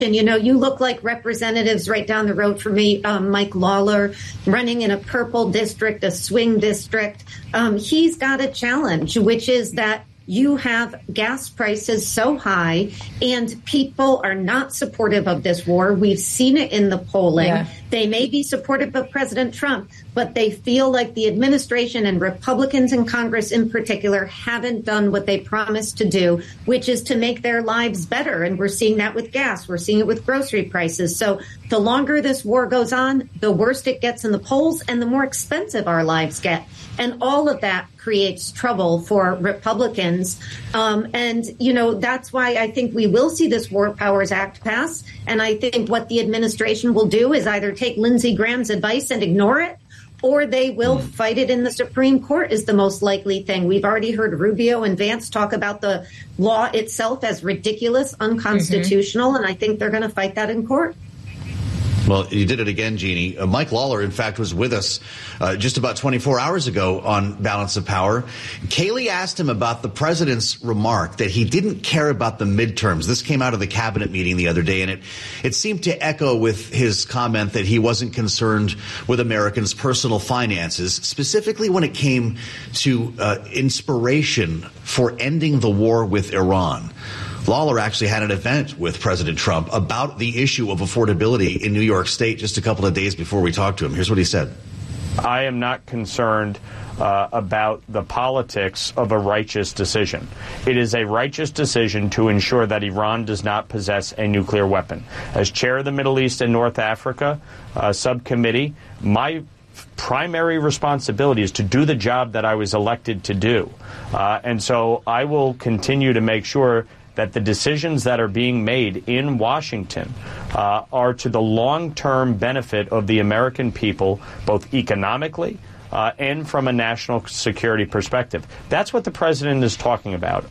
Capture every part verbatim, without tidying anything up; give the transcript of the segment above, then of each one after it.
You know, you look like representatives right down the road from me, um, Mike Lawler, running in a purple district, a swing district. Um, he's got a challenge, which is that you have gas prices so high and people are not supportive of this war. We've seen it in the polling. Yeah. They may be supportive of President Trump, but they feel like the administration and Republicans in Congress in particular haven't done what they promised to do, which is to make their lives better. And we're seeing that with gas. We're seeing it with grocery prices. So the longer this war goes on, the worse it gets in the polls and the more expensive our lives get. And all of that creates trouble for Republicans. Um, and, you know, that's why I think we will see this War Powers Act pass. And I think what the administration will do is either take Lindsey Graham's advice and ignore it, or they will fight it in the Supreme Court is the most likely thing. We've already heard Rubio and Vance talk about the law itself as ridiculous, unconstitutional, mm-hmm. and I think they're going to fight that in court. Well, you did it again, Jeannie. Uh, Mike Lawler, in fact, was with us uh, just about twenty-four hours ago on Balance of Power. Kayleigh asked him about the president's remark that he didn't care about the midterms. This came out of the cabinet meeting the other day, and it, it seemed to echo with his comment that he wasn't concerned with Americans' personal finances, specifically when it came to uh, inspiration for ending the war with Iran. Lawler actually had an event with President Trump about the issue of affordability in New York State just a couple of days before we talked to him. Here's what he said. I am not concerned uh, about the politics of a righteous decision. It is a righteous decision to ensure that Iran does not possess a nuclear weapon. As chair of the Middle East and North Africa uh, subcommittee, my primary responsibility is to do the job that I was elected to do. Uh, and so I will continue to make sure that the decisions that are being made in Washington uh, are to the long-term benefit of the American people, both economically uh, and from a national security perspective. That's what the president is talking about.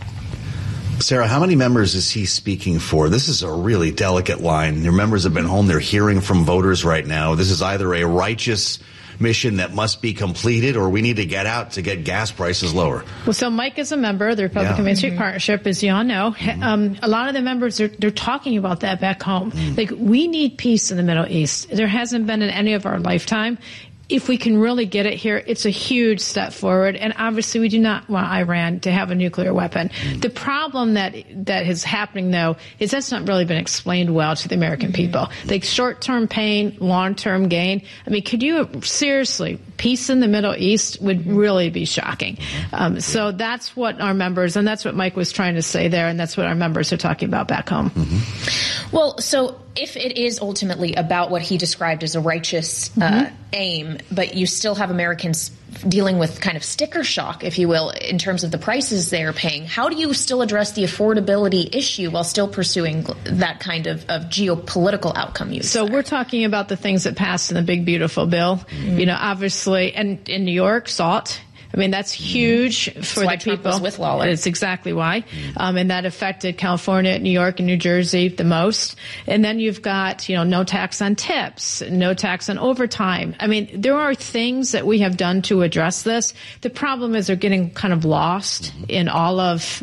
Sarah, how many members is he speaking for? This is a really delicate line. Your members have been home. They're hearing from voters right now. This is either a righteous mission that must be completed, or we need to get out to get gas prices lower. Well, so Mike is a member of the Republican yeah. Main Street mm-hmm. Partnership, as you all know. Mm-hmm. Um, a lot of the members, are, they're talking about that back home. Mm-hmm. Like, we need peace in the Middle East. There hasn't been in any of our lifetime. If we can really get it here, it's a huge step forward. And obviously, we do not want Iran to have a nuclear weapon. Mm-hmm. The problem that that is happening, though, is that's not really been explained well to the American mm-hmm. people. Like, short-term pain, long-term gain. I mean, could you seriously, peace in the Middle East would really be shocking. Um, so that's what our members, and that's what Mike was trying to say there, and that's what our members are talking about back home. Mm-hmm. Well, so if it is ultimately about what he described as a righteous uh, mm-hmm. aim, but you still have Americans dealing with kind of sticker shock, if you will, in terms of the prices they're paying, how do you still address the affordability issue while still pursuing that kind of, of geopolitical outcome? You so say? We're talking about the things that passed in the big, beautiful bill. Mm-hmm. You know, obviously, and in New York, SALT. I mean, that's huge mm. for that's the why people. Trump was with Lawler. It's exactly why. Mm. Um, and that affected California, New York, and New Jersey the most. And then you've got, you know, no tax on tips, no tax on overtime. I mean, there are things that we have done to address this. The problem is they're getting kind of lost mm-hmm. in all of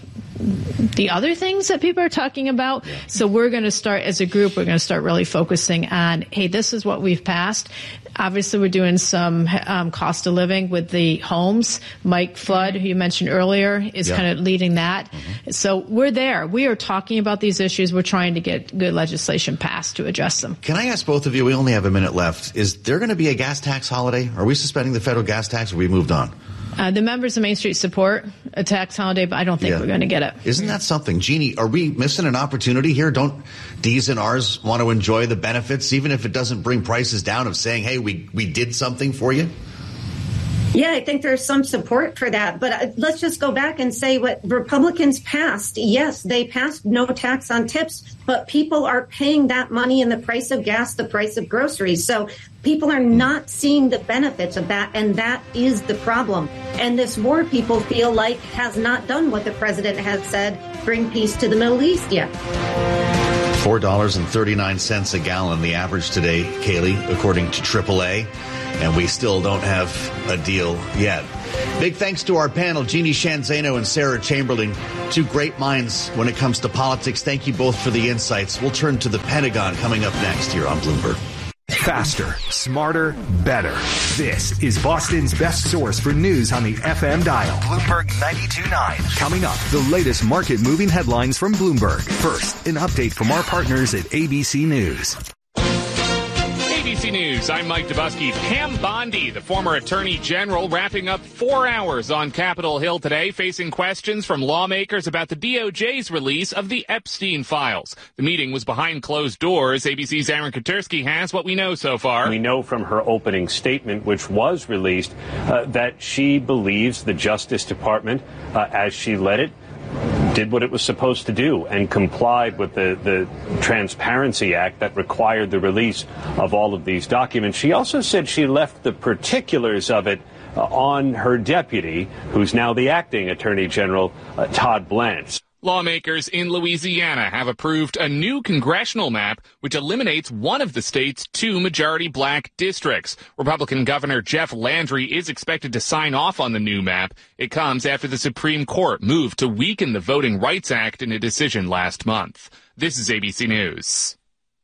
the other things that people are talking about. Yeah. So we're going to start, as a group, we're going to start really focusing on, hey, this is what we've passed. Obviously, we're doing some um, cost of living with the homes. Mike Flood, who you mentioned earlier, is yeah. kind of leading that. Mm-hmm. So we're there. We are talking about these issues. We're trying to get good legislation passed to address them. Can I ask both of you, we only have a minute left, is there going to be a gas tax holiday? Are we suspending the federal gas tax, or have we moved on? Uh, the members of Main Street support a tax holiday, but I don't think yeah. we're going to get it. Isn't that something? Jeannie, are we missing an opportunity here? Don't D's and R's want to enjoy the benefits, even if it doesn't bring prices down, of saying, hey, we, we did something for you? Yeah, I think there's some support for that. But uh, let's just go back and say what Republicans passed. Yes, they passed no tax on tips, but people are paying that money in the price of gas, the price of groceries. So people are not seeing the benefits of that, and that is the problem. And this war, people feel like, has not done what the president has said, bring peace to the Middle East yet. four dollars and thirty-nine cents a gallon, the average today, Kaylee, according to triple A. And we still don't have a deal yet. Big thanks to our panel, Jeannie Shanzano and Sarah Chamberlain, two great minds when it comes to politics. Thank you both for the insights. We'll turn to the Pentagon coming up next here on Bloomberg. Faster, smarter, better. This is Boston's best source for news on the F M dial. Bloomberg ninety-two point nine. Coming up, the latest market-moving headlines from Bloomberg. First, an update from our partners at A B C News. A B C News, I'm Mike Dubusky. Pam Bondi, the former attorney general, wrapping up four hours on Capitol Hill today, facing questions from lawmakers about the D O J's release of the Epstein files. The meeting was behind closed doors. A B C's Aaron Katersky has what we know so far. We know from her opening statement, which was released, uh, that she believes the Justice Department, uh, as she led it, did what it was supposed to do and complied with the, the Transparency Act that required the release of all of these documents. She also said she left the particulars of it uh, on her deputy, who's now the acting Attorney General, uh, Todd Blanche. Lawmakers in Louisiana have approved a new congressional map which eliminates one of the state's two majority black districts. Republican Governor Jeff Landry is expected to sign off on the new map. It comes after the Supreme Court moved to weaken the Voting Rights Act in a decision last month. This is A B C News.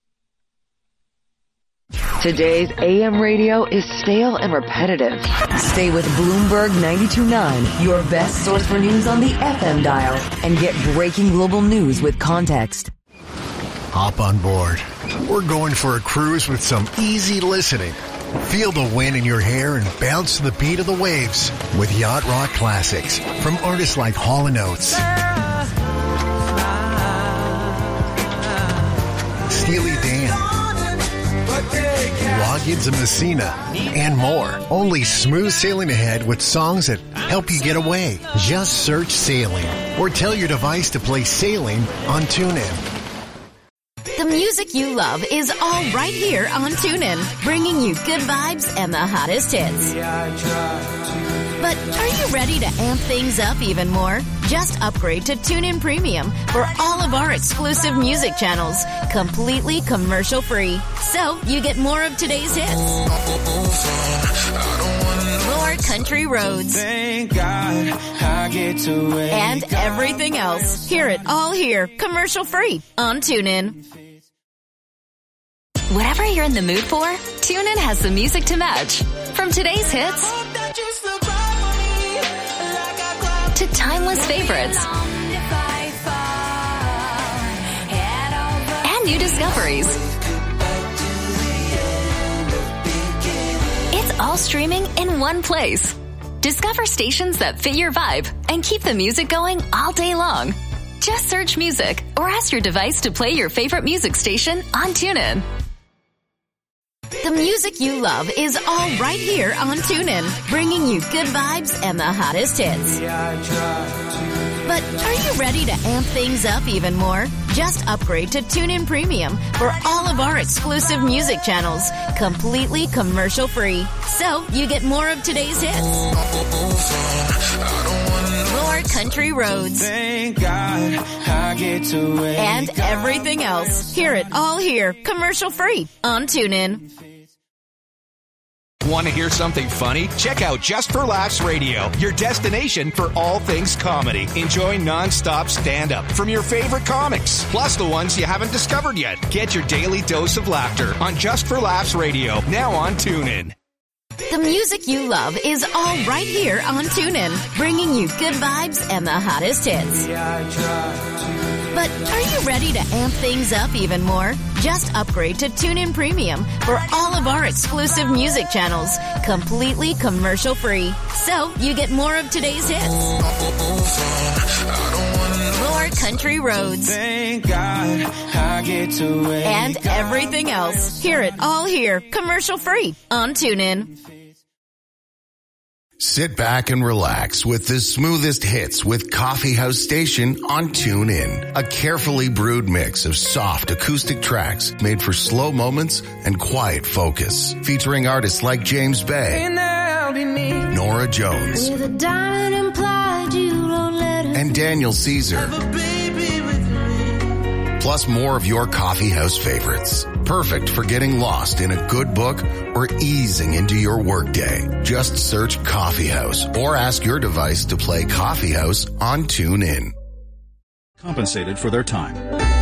Today's A M radio is stale and repetitive. Stay with Bloomberg ninety-two point nine, your best source for news on the F M dial, and get breaking global news with context. Hop on board. We're going for a cruise with some easy listening. Feel the wind in your hair and bounce to the beat of the waves with Yacht Rock classics from artists like Hall and Oates, Steely Dan, Loggins and Messina, and more. Only smooth sailing ahead with songs that help you get away. Just search Sailing or tell your device to play Sailing on TuneIn. The music you love is all right here on TuneIn, bringing you good vibes and the hottest hits. But are you ready to amp things up even more? Just upgrade to TuneIn Premium for all of our exclusive music channels, completely commercial-free. So you get more of today's hits, more country roads, Thank God I get to and everything else. Hear it all here, commercial-free on TuneIn. Whatever you're in the mood for, TuneIn has the music to match. From today's hits to timeless favorites and new discoveries. It's all streaming in one place. Discover stations that fit your vibe and keep the music going all day long. Just search music or ask your device to play your favorite music station on TuneIn. The music you love is all right here on TuneIn, bringing you good vibes and the hottest hits. But are you ready to amp things up even more? Just upgrade to TuneIn Premium for all of our exclusive music channels, completely commercial-free. So you get more of today's hits, more country roads, Thank God I get to and everything else. Hear it all here, commercial-free on TuneIn. Want to hear something funny? Check out Just for Laughs Radio, your destination for all things comedy. Enjoy non-stop stand-up from your favorite comics, plus the ones you haven't discovered yet. Get your daily dose of laughter on Just for Laughs Radio, now on TuneIn. The music you love is all right here on TuneIn, bringing you good vibes and the hottest hits. But are you ready to amp things up even more? Just upgrade to TuneIn Premium for all of our exclusive music channels, completely commercial-free. So you get more of today's hits, more country roads, Thank God I get to and everything else. Hear it all here, commercial-free on TuneIn. Sit back and relax with the smoothest hits with Coffee House Station on TuneIn. A carefully brewed mix of soft acoustic tracks made for slow moments and quiet focus. Featuring artists like James Bay, Nora Jones, and Daniel Caesar. plus more of your coffee house favorites. Perfect for getting lost in a good book or easing into your workday. Just search Coffee House or ask your device to play Coffee House on TuneIn. Compensated for their time.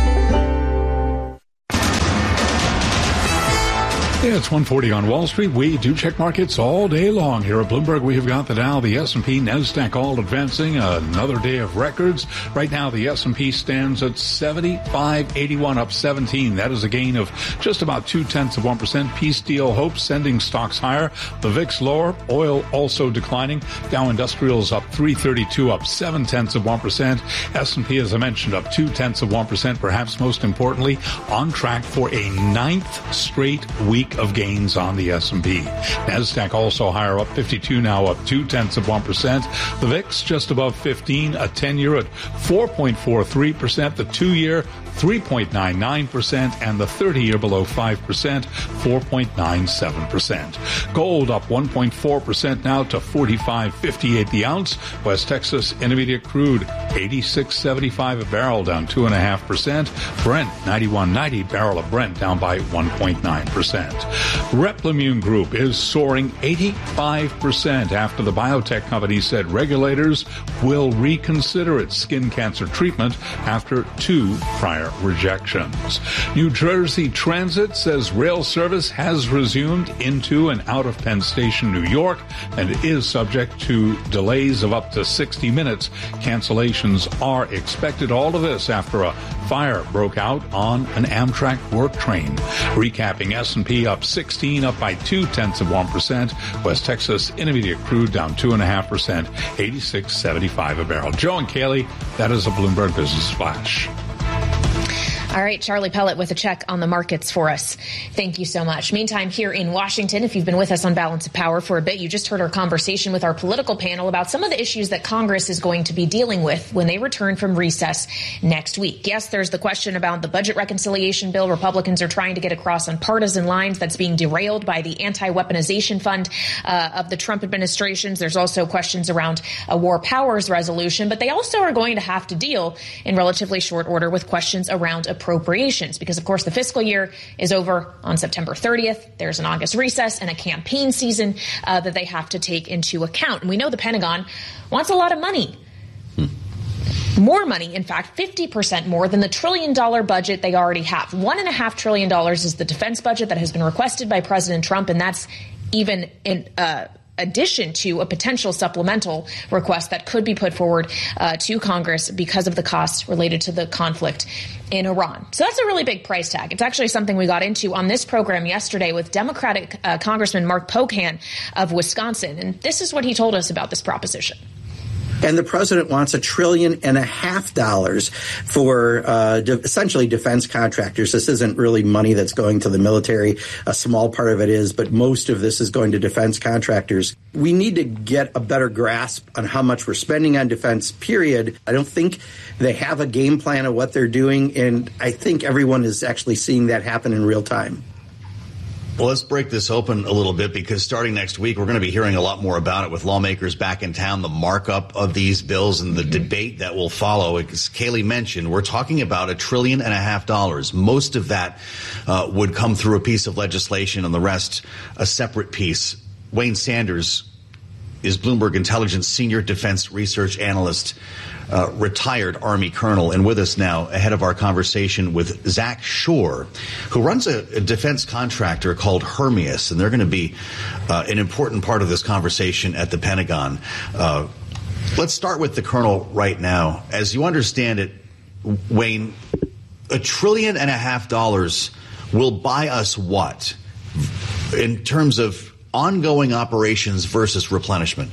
Yeah, it's one forty on Wall Street. We do check markets all day long. Here at Bloomberg, we have got the Dow, the S and P, NASDAQ all advancing. Another day of records. Right now, the S and P stands at seventy-five eighty-one, up seventeen. That is a gain of just about two-tenths of one percent. Peace deal hopes sending stocks higher. The V I X lower. Oil also declining. Dow Industrials up three thirty-two, up seven-tenths of one percent. S and P, as I mentioned, up two-tenths of one percent. Perhaps most importantly, on track for a ninth straight week of gains on the S and P. NASDAQ also higher, up fifty-two now, up two-tenths of one percent. The V I X just above fifteen, a ten-year at four point four three percent. The two-year, three point nine nine percent, and the thirty-year below five percent, four point nine seven percent. Gold up one point four percent now to forty-five fifty-eight the ounce. West Texas Intermediate crude, eighty-six seventy-five a barrel, down two point five percent. Brent, ninety-one ninety barrel of Brent, down by one point nine percent. Replimune Group is soaring eighty-five percent after the biotech company said regulators will reconsider its skin cancer treatment after two prior rejections. New Jersey Transit says rail service has resumed into and out of Penn Station, New York, and is subject to delays of up to sixty minutes. Cancellations are expected. All of this after a fire broke out on an Amtrak work train. Recapping, S and P up sixteen, up by two-tenths of one percent. West Texas Intermediate crude down two point five percent, eighty-six seventy-five a barrel. Joe and Kaylee, that is a Bloomberg Business Flash. All right, Charlie Pellet with a check on the markets for us. Thank you so much. Meantime, here in Washington, if you've been with us on Balance of Power for a bit, you just heard our conversation with our political panel about some of the issues that Congress is going to be dealing with when they return from recess next week. Yes, there's the question about the budget reconciliation bill Republicans are trying to get across on partisan lines that's being derailed by the anti-weaponization fund uh, of the Trump administrations. There's also questions around a war powers resolution, but they also are going to have to deal in relatively short order with questions around appropriations, because of course the fiscal year is over on September thirtieth. There's an August recess and a campaign season uh, that they have to take into account. And we know the Pentagon wants a lot of money. Hmm. More money, in fact, fifty percent more than the trillion dollar budget they already have. One and a half trillion dollars is the defense budget that has been requested by President Trump, and that's even in uh addition to a potential supplemental request that could be put forward uh, to Congress because of the costs related to the conflict in Iran. So that's a really big price tag. It's actually something we got into on this program yesterday with Democratic uh, Congressman Mark Pocan of Wisconsin. And this is what he told us about this proposition. And the president wants a trillion and a half dollars for uh, de- essentially defense contractors. This isn't really money that's going to the military. A small part of it is, but most of this is going to defense contractors. We need to get a better grasp on how much we're spending on defense, period. I don't think they have a game plan of what they're doing, and I think everyone is actually seeing that happen in real time. Well, let's break this open a little bit, because starting next week, we're going to be hearing a lot more about it with lawmakers back in town, the markup of these bills and the mm-hmm. debate that will follow. As Kaylee mentioned, we're talking about a trillion and a half dollars. Most of that uh, would come through a piece of legislation, and the rest a separate piece. Wayne Sanders is Bloomberg Intelligence Senior Defense Research Analyst, uh, retired Army colonel, and with us now ahead of our conversation with Zach Shore, who runs a, a defense contractor called Hermeus, and they're going to be uh, an important part of this conversation at the Pentagon. Uh, let's start with the colonel right now. As you understand it, Wayne, a trillion and a half dollars will buy us what in terms of ongoing operations versus replenishment?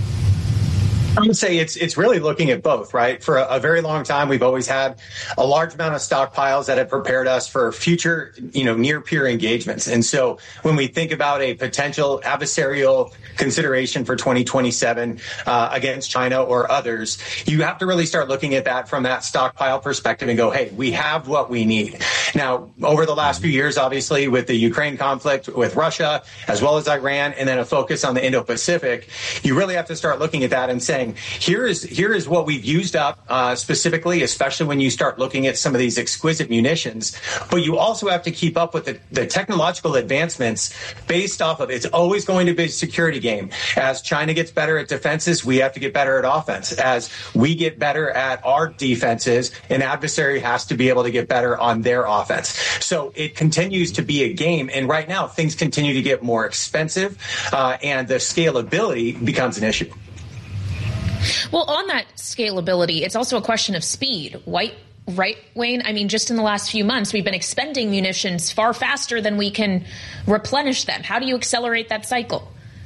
I would say it's it's really looking at both, right? For a, a very long time, we've always had a large amount of stockpiles that have prepared us for future, you know, near peer engagements. And so when we think about a potential adversarial consideration for twenty twenty-seven uh, against China or others, you have to really start looking at that from that stockpile perspective and go, hey, we have what we need. Now, over the last few years, obviously, with the Ukraine conflict with Russia, as well as Iran, and then a focus on the Indo-Pacific, you really have to start looking at that and saying, saying, here is here is what we've used up uh, specifically, especially when you start looking at some of these exquisite munitions. But you also have to keep up with the, the technological advancements based off of it's always going to be a security game. As China gets better at defenses, we have to get better at offense. As we get better at our defenses, an adversary has to be able to get better on their offense. So it continues to be a game. And right now, things continue to get more expensive, uh, and the scalability becomes an issue. Well, on that scalability, it's also a question of speed. White, right, Wayne? I mean, just in the last few months, we've been expending munitions far faster than we can replenish them. How do you accelerate that cycle?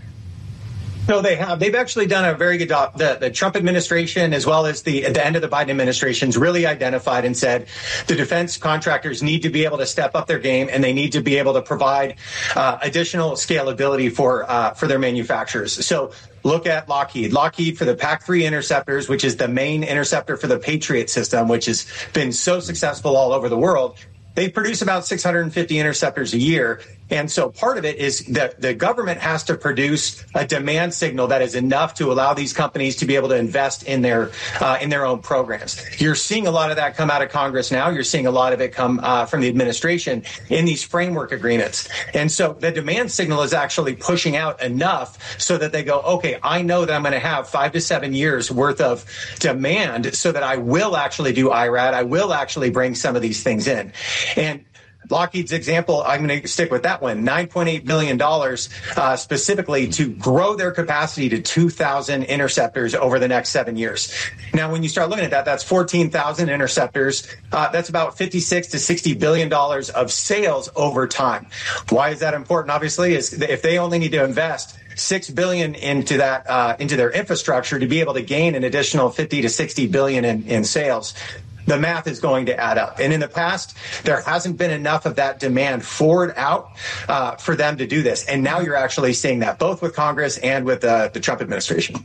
No, they have. They've actually done a very good job. The, the Trump administration, as well as the at the end of the Biden administration's really identified and said the defense contractors need to be able to step up their game, and they need to be able to provide uh, additional scalability for uh, for their manufacturers. So look at Lockheed. Lockheed for the P A C three interceptors, which is the main interceptor for the Patriot system, which has been so successful all over the world. They produce about six hundred fifty interceptors a year. And so part of it is that the government has to produce a demand signal that is enough to allow these companies to be able to invest in their uh, in their own programs. You're seeing a lot of that come out of Congress now. You're seeing a lot of it come uh, from the administration in these framework agreements. And so the demand signal is actually pushing out enough so that they go, okay, I know that I'm going to have five to seven years worth of demand so that I will actually do I R A D. I will actually bring some of these things in. And Lockheed's example, I'm going to stick with that one, nine point eight billion dollars uh, specifically to grow their capacity to two thousand interceptors over the next seven years. Now, when you start looking at that, that's fourteen thousand interceptors. Uh, that's about fifty-six to sixty billion dollars of sales over time. Why is that important? Obviously, is if they only need to invest six billion dollars into that uh, into their infrastructure to be able to gain an additional fifty to sixty billion dollars in, in sales, the math is going to add up. And in the past, there hasn't been enough of that demand forward out uh, for them to do this. And now you're actually seeing that both with Congress and with uh, the Trump administration.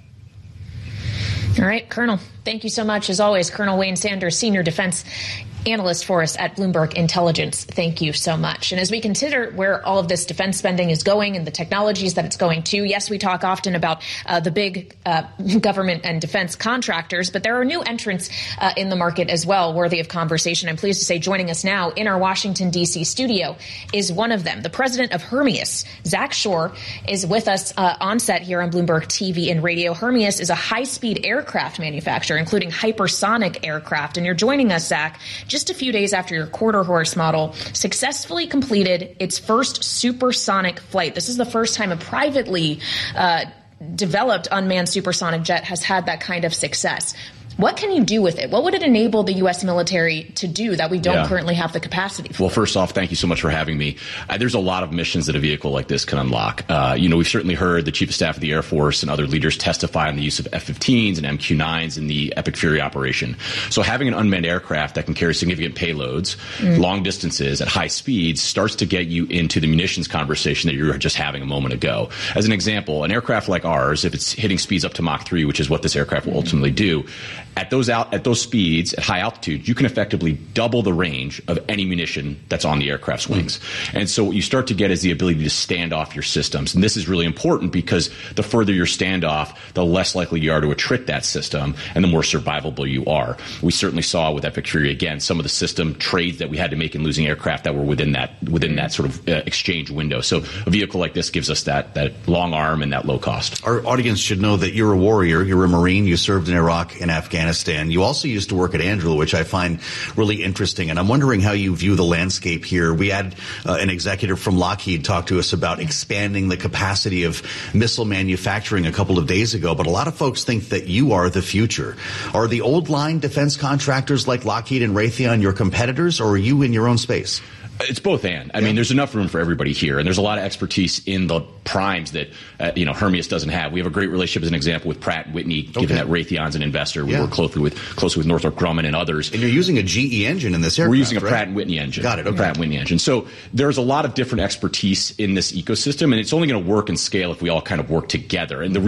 All right, Colonel, thank you so much. As always, Colonel Wayne Sanders, Senior Defense Analyst for us at Bloomberg Intelligence. Thank you so much. And as we consider where all of this defense spending is going and the technologies that it's going to, yes, we talk often about uh, the big uh, government and defense contractors, but there are new entrants uh, in the market as well worthy of conversation. I'm pleased to say joining us now in our Washington, D C studio is one of them. The president of Hermeus, Zach Shore, is with us uh, on set here on Bloomberg T V and radio. Hermeus is a high-speed aircraft manufacturer, including hypersonic aircraft. And you're joining us, Zach, just a few days after your quarter horse model successfully completed its first supersonic flight. This is the first time a privately uh, developed unmanned supersonic jet has had that kind of success. What can you do with it? What would it enable the U S military to do that we don't yeah. currently have the capacity for? Well, first off, thank you so much for having me. Uh, there's a lot of missions that a vehicle like this can unlock. Uh, you know, we've certainly heard the Chief of Staff of the Air Force and other leaders testify on the use of F fifteens and M Q nines in the Epic Fury operation. So having an unmanned aircraft that can carry significant payloads, mm. long distances at high speeds starts to get you into the munitions conversation that you were just having a moment ago. As an example, an aircraft like ours, if it's hitting speeds up to Mach three, which is what this aircraft will ultimately do, at those out at those speeds, at high altitude, you can effectively double the range of any munition that's on the aircraft's wings. Mm. And so what you start to get is the ability to stand off your systems. And this is really important because the further your standoff, the less likely you are to attrit that system and the more survivable you are. We certainly saw with Epic Fury, again, some of the system trades that we had to make in losing aircraft that were within that within that sort of uh, exchange window. So a vehicle like this gives us that that long arm and that low cost. Our audience should know that you're a warrior. You're a Marine. You served in Iraq and Afghanistan. You also used to work at Anduril, which I find really interesting. And I'm wondering how you view the landscape here. We had uh, an executive from Lockheed talk to us about expanding the capacity of missile manufacturing a couple of days ago. But a lot of folks think that you are the future. Are the old line defense contractors like Lockheed and Raytheon your competitors, or are you in your own space? It's both and. I yeah. mean, there's enough room for everybody here, and there's a lot of expertise in the primes that, uh, you know, Hermeus doesn't have. We have a great relationship, as an example, with Pratt and Whitney, okay. given that Raytheon's an investor. We yeah. work closely with closely with Northrop Grumman and others. And you're using a G E engine in this aircraft, We're using a right? Pratt and Whitney engine. Got it. Okay. Pratt and Whitney engine. So there's a lot of different expertise in this ecosystem, and it's only going to work and scale if we all kind of work together. And the real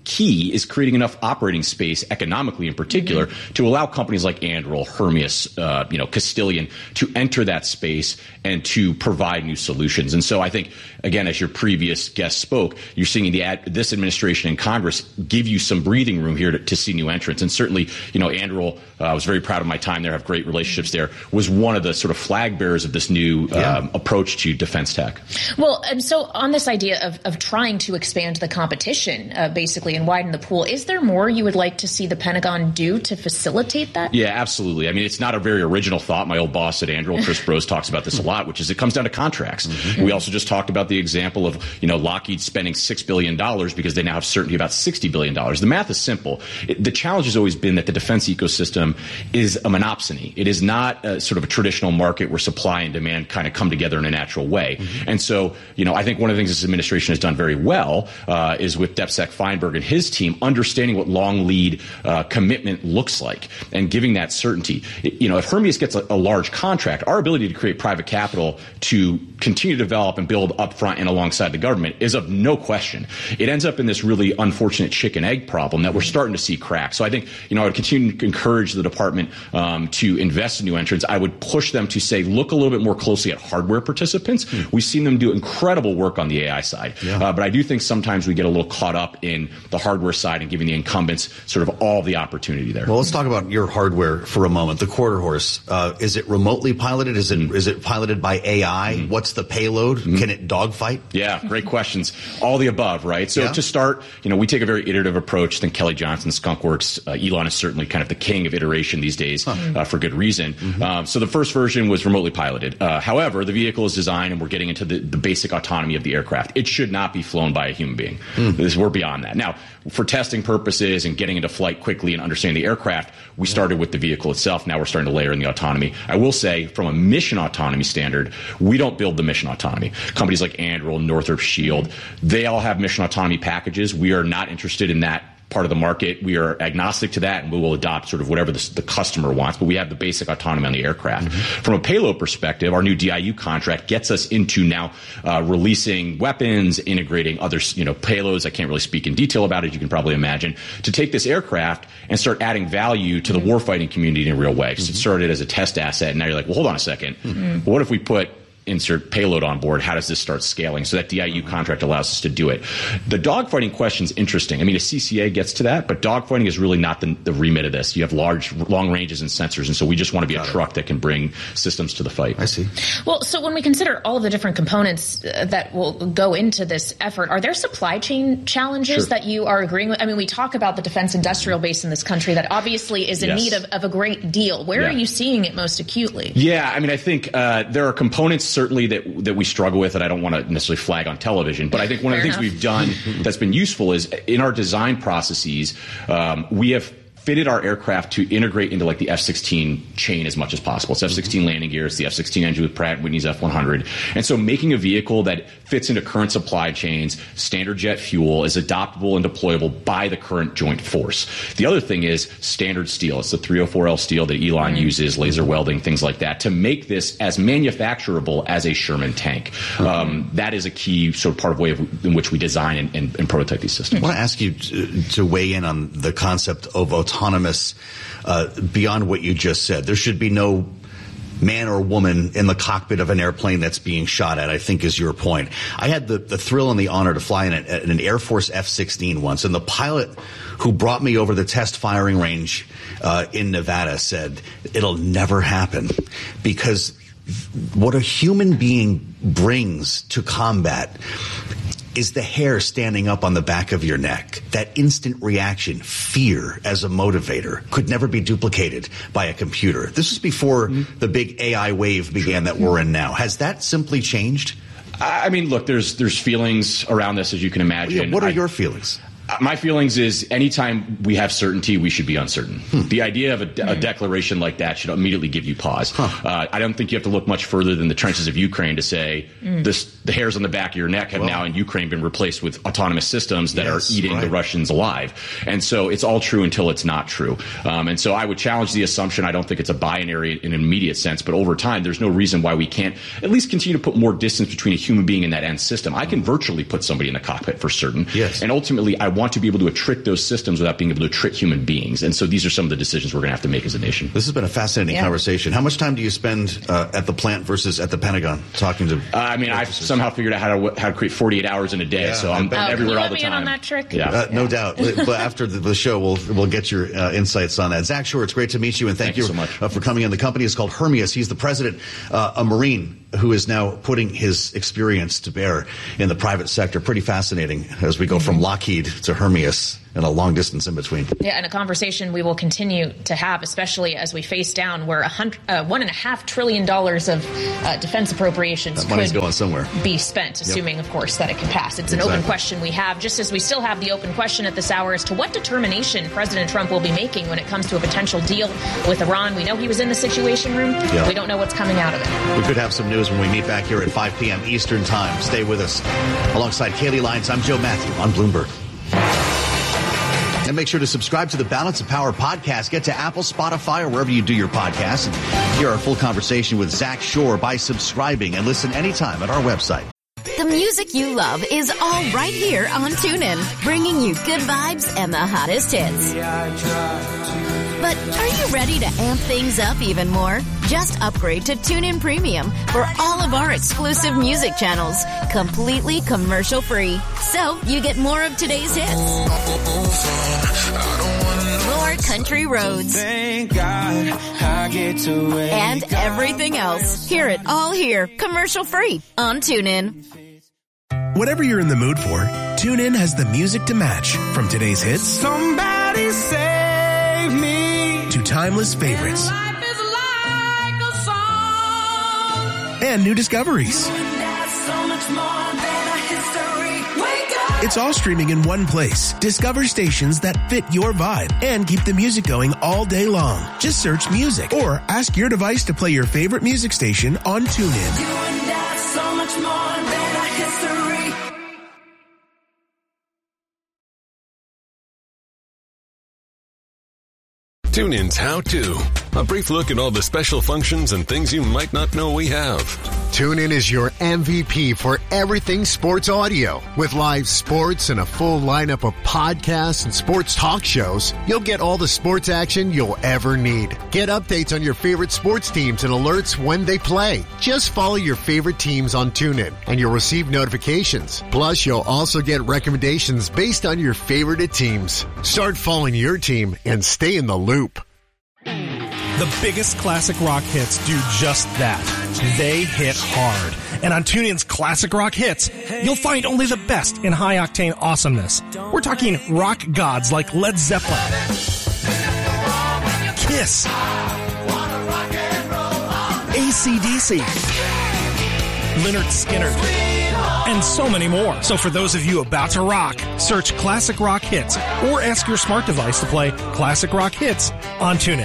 key is creating enough operating space, economically in particular, mm-hmm. to allow companies like Anduril, Hermeus, uh, you know, Castilian to enter that space and to provide new solutions. And so I think, again, as your previous guest spoke, you're seeing the ad, this administration and Congress give you some breathing room here to, to see new entrants. And certainly, you know, Anduril, uh, I was very proud of my time there, have great relationships there, was one of the sort of flag bearers of this new yeah. um, approach to defense tech. Well, and so on this idea of, of trying to expand the competition, uh, basically, and widen the pool, is there more you would like to see the Pentagon do to facilitate that? Yeah, absolutely. I mean, it's not a very original thought. My old boss at Anduril, Chris Brose, talks about this a lot, which is it comes down to contracts. Mm-hmm. We also just talked about the example of, you know, Lockheed spending six billion dollars because they now have certainty about sixty billion dollars. The math is simple. It, the challenge has always been that the defense ecosystem is a monopsony. It is not a, sort of a traditional market where supply and demand kind of come together in a natural way. Mm-hmm. And so, you know, I think one of the things this administration has done very well uh, is with DepSec Feinberg and his team understanding what long lead uh, commitment looks like and giving that certainty. You know, if Hermeus gets a, a large contract, our ability to create private capital to continue to develop and build upfront and alongside the government is of no question. It ends up in this really unfortunate chicken egg problem that we're starting to see crack. So I think, you know, I would continue to encourage the department um, to invest in new entrants. I would push them to say, look a little bit more closely at hardware participants. Hmm. We've seen them do incredible work on the A I side. Yeah. Uh, but I do think sometimes we get a little caught up in the hardware side and giving the incumbents sort of all the opportunity there. Well, let's talk about your hardware for a moment. The Quarter Horse, uh, is it remotely piloted? Is it mm. is it piloted by A I? Mm. What's the payload? Mm. Can it dogfight? Yeah, great questions. All the above, right? So yeah. to start, you know, we take a very iterative approach. I think Kelly Johnson, Skunkworks, uh, Elon is certainly kind of the king of iteration these days huh. uh, for good reason. Mm-hmm. Um, so the first version was remotely piloted. Uh, however, the vehicle is designed, and we're getting into the, the basic autonomy of the aircraft. It should not be flown by a human being. Mm. This, we're beyond that. Now, for testing purposes and getting into flight quickly and understanding the aircraft, we started with the vehicle itself. Now we're starting to layer in the autonomy. I will say, from a mission autonomy standard, we don't build the mission autonomy. Companies like Anduril, Northrop, Shield, they all have mission autonomy packages. We are not interested in that part of the market. We are agnostic to that, and we will adopt sort of whatever the, the customer wants, but we have the basic autonomy on the aircraft. Mm-hmm. From a payload perspective, our new D I U contract gets us into now uh, releasing weapons, integrating other, you know, payloads. I can't really speak in detail about it, you can probably imagine, to take this aircraft and start adding value to the warfighting community in a real way. So mm-hmm. it started as a test asset, and now you're like, well, hold on a second. Mm-hmm. What if we put insert payload on board? How does this start scaling? So that D I U contract allows us to do it. The dogfighting question is interesting. I mean, a C C A gets to that, but dogfighting is really not the, the remit of this. You have large, long ranges and sensors, and so we just want to be Got a it. truck that can bring systems to the fight. I see. Well, so when we consider all of the different components uh, that will go into this effort, are there supply chain challenges sure. that you are agreeing with? I mean, we talk about the defense industrial base in this country that obviously is in yes. need of, of a great deal. Where yeah. are you seeing it most acutely? Yeah, I mean, I think uh, there are components certainly that that we struggle with that I don't want to necessarily flag on television, but I think one Fair of the enough. things we've done that's been useful is in our design processes, um, we have fitted our aircraft to integrate into like the F sixteen chain as much as possible. It's F sixteen landing gear, it's the F sixteen engine with Pratt and Whitney's F one hundred. And so making a vehicle that fits into current supply chains, standard jet fuel, is adoptable and deployable by the current joint force. The other thing is standard steel. It's the three oh four L steel that Elon uses, laser welding, things like that, to make this as manufacturable as a Sherman tank. Um, that is a key sort of part of way of, in which we design and, and, and prototype these systems. I want to ask you to, to weigh in on the concept of autonomous uh, beyond what you just said. There should be no man or woman in the cockpit of an airplane that's being shot at, I think is your point. I had the, the thrill and the honor to fly in, a, in an Air Force F sixteen once, and the pilot who brought me over the test firing range uh, in Nevada said, it'll never happen, because what a human being brings to combat is the hair standing up on the back of your neck. That instant reaction, fear as a motivator, could never be duplicated by a computer. This was before mm-hmm. the big A I wave began that we're in now. Has that simply changed? I mean, look, there's there's feelings around this, as you can imagine. Yeah, what are I, your feelings? My feelings is anytime we have certainty, we should be uncertain. Hmm. The idea of a, de- a declaration like that should immediately give you pause. Huh. Uh, I don't think you have to look much further than the trenches of Ukraine to say mm. this, the hairs on the back of your neck have well, now in Ukraine been replaced with autonomous systems that yes, are eating right. the Russians alive. And so it's all true until it's not true. Um, and so I would challenge the assumption. I don't think it's a binary in an immediate sense, but over time, there's no reason why we can't at least continue to put more distance between a human being and that end system. I can virtually put somebody in the cockpit for certain. Yes. And ultimately, I want want to be able to trick those systems without being able to trick human beings. And so these are some of the decisions we're going to have to make as a nation. This has been a fascinating yeah. conversation. How much time do you spend uh, at the plant versus at the Pentagon talking to? Uh, I mean, I've somehow figured out how to how to create forty-eight hours in a day, yeah, so I'm oh, everywhere all the time. Can you let me in on that trick? Yeah, uh, no yeah. doubt. But after the, the show, we'll we'll get your uh, insights on that. Zach Shore, it's great to meet you, and thank, thank you, you so much uh, for coming in. The company is called Hermeus. He's the president, uh, a Marine who is now putting his experience to bear in the private sector. Pretty fascinating as we go mm-hmm. from Lockheed to Hermeus and a long distance in between. Yeah, and a conversation we will continue to have, especially as we face down where a hundred, uh, one and a half trillion dollars of uh, defense appropriations that money's could going somewhere. be spent, assuming, yep. of course, that it can pass. It's exactly. an open question we have, just as we still have the open question at this hour as to what determination President Trump will be making when it comes to a potential deal with Iran. We know he was in the Situation Room. Yep. We don't know what's coming out of it. We could have some news when we meet back here at five p.m. Eastern Time. Stay with us. Alongside Kaylee Lyons, I'm Joe Matthew on Bloomberg. And make sure to subscribe to the Balance of Power podcast. Get to Apple, Spotify, or wherever you do your podcasts. And hear our full conversation with Zach Shore by subscribing, and listen anytime at our website. The music you love is all right here on TuneIn, bringing you good vibes and the hottest hits. But are you ready to amp things up even more? Just upgrade to TuneIn Premium for all of our exclusive music channels, completely commercial-free. So you get more of today's hits, more country roads, Thank God I get to and everything else. Hear it all here, commercial-free on TuneIn. Whatever you're in the mood for, TuneIn has the music to match. From today's hits, Somebody Save Me, to timeless favorites. Life is like a song. And new discoveries. You and I, so much more than a history. Wake up. It's all streaming in one place. Discover stations that fit your vibe and keep the music going all day long. Just search music or ask your device to play your favorite music station on TuneIn. You and I, so much more than a history. TuneIn's How To. A brief look at all the special functions and things you might not know we have. TuneIn is your M V P for everything sports audio. With live sports and a full lineup of podcasts and sports talk shows, you'll get all the sports action you'll ever need. Get updates on your favorite sports teams and alerts when they play. Just follow your favorite teams on TuneIn and you'll receive notifications. Plus, you'll also get recommendations based on your favorite teams. Start following your team and stay in the loop. The biggest classic rock hits do just that. They hit hard. And on TuneIn's Classic Rock Hits, you'll find only the best in high-octane awesomeness. We're talking rock gods like Led Zeppelin, Kiss, A C D C, Lynyrd Skynyrd, and so many more. So for those of you about to rock, search Classic Rock Hits or ask your smart device to play Classic Rock Hits on TuneIn.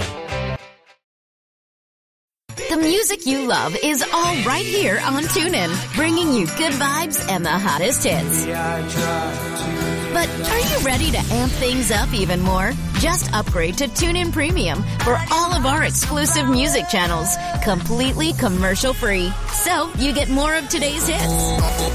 The music you love is all right here on TuneIn, bringing you good vibes and the hottest hits. But are you ready to amp things up even more? Just upgrade to TuneIn Premium for all of our exclusive music channels, completely commercial-free. So you get more of today's hits,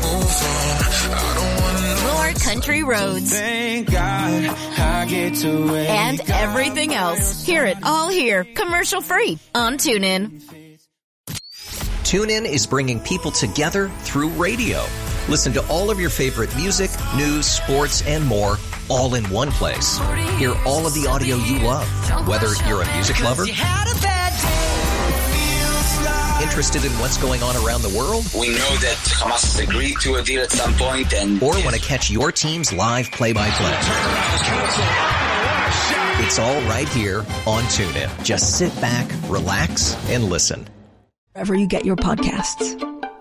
more country roads, Thank God I get to and everything else. Hear it all here, commercial-free on TuneIn. TuneIn is bringing people together through radio. Listen to all of your favorite music, news, sports, and more, all in one place. Hear all of the audio you love, whether you're a music lover, interested in what's going on around the world, we know that Hamas has agreed to a deal at some point, and or want to catch your team's live play-by-play. It's all right here on TuneIn. Just sit back, relax, and listen. Wherever you get your podcasts.